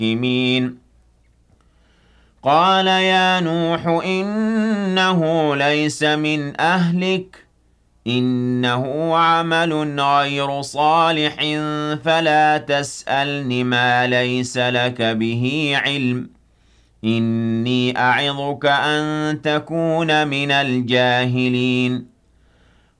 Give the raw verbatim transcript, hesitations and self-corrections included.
الراحمين قال يا نوح إنه ليس من أهلك إنه عمل غير صالح فلا تسألن ما ليس لك به علم إني أعظك أن تكون من الجاهلين